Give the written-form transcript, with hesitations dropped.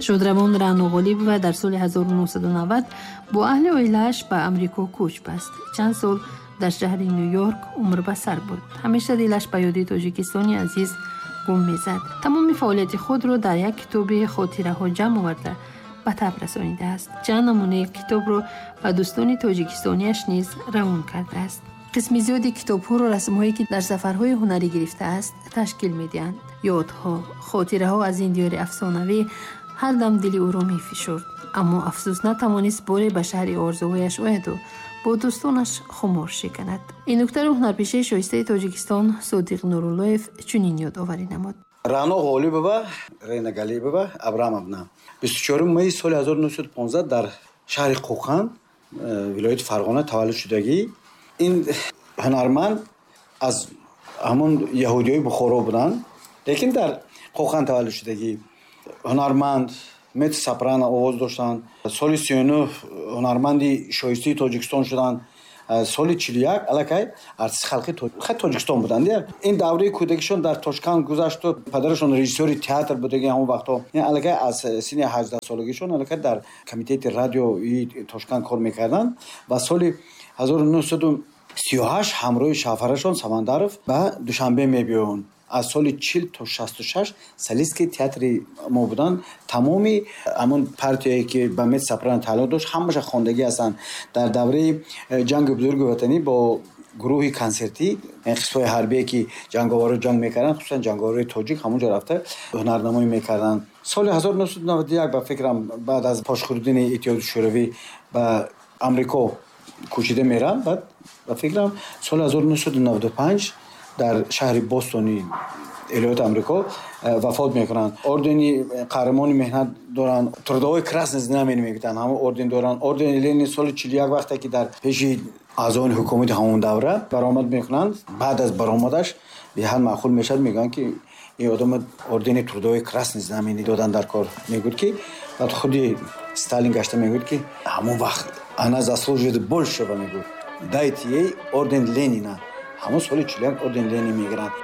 шодравон Раъно Ғолибова дар соли 1990 бо аҳли оилааш ба Амрико кӯч баст. Чанд сол дар шаҳри Нью-Йорк умр ба сар бурд. ҳамеша дилаш ба ёди Тоҷикистони азиз гум мезад. тамоми фаъолияти худро дар як китоби хотираҳо ҷамъ оварда ба таб расонидааст. чанд намунаи китобро ба дӯстони тоҷикистониаш низ равон кардааст. қисми зиёди китобҳоро расмҳое ки дар сафарҳои ҳунарӣ гирифтааст ташкил медиҳанд. ёдҳо, хотираҳо аз ин диёри афсонавӣ ҳар дам дили ӯро мефишурд. аммо афсӯс натавонист боре ба шаҳри орзуҳояш ояду бо дӯстонаш хумор шиканад. ин нуктаро ҳунарпешаи шоистаи Тоҷикистон Содиқ Нуруллоев чунин ёдоварӣ намуд. Раъно Ғолибова, Рейна Галибова Абрамовна 24 майи соли 1915 дар шаҳри Қоқан, вилояти Фарғона таваллуд шудагӣ. ин ҳунарманд аз ҳамон яҳудиёи Бухоро буданд, лекин дар Қоқан таваллуд шудагӣ. ҳунарманд мети сопрано овоз доштанд. соли 39 ҳунарманди шоистаи Тоҷикистон шуданд. соли 41 аллакай артисти халқи Тоҷикистон буданд. ин давраи кӯдакишон дар Тошканд гузашту. падарашон режиссёри театр будаги ҳамон вақтҳо. аллакай аз синни 18 солагишон аллакай дар комитети радиои Тошканд кор мекарданд ва соли 1938 ҳамроҳи шаҳфарашон Самандаров ба Душанбе мебиёнд. аз соли 40 то 66 солистки театри мо буданд. тамоми ҳамон партияе ки ба мет сопрано тааллуқ дошт ҳамаша хондагӣ ҳастанд. дар давраи ҷанги бузурги ватанӣ бо гурӯҳи консертӣ қисмҳои ҳарбие ки ҷанговаро ҷанг мекарданд, хусусан ҷанговарои тоҷик ҳамонҷо рафта ҳунарнамоӣ мекарданд. соли 1991 ба фикрам баъд аз пошхӯрдани иттиҳоди шӯравӣ ба амрико кӯчида мераванд. баъд ба фикрам соли 1995 дар шаҳри Бостони иёлоти Амрико вафот мекунанд. ордени қаҳрамони меҳнат доранд. трудовой красный знамени мегӯянд. ҳама орден доранд. ордени Ленин соли 41 вақте ки дар пеши аъзони ҳукумати ҳамон давра баромад мекунанд. баъд аз баромадаш беҳад маъқул мешавад, мегӯянд ки ин одам ордени трудовой красный знамени додан дар кор. мегӯяд ки баъд худи Сталин гашта мегӯяд ки ҳамон вақт она заслуживает большего, мегӯяд. дайте ей орден Ленина. ҳамон соли 41 орден Ленин мегиранд.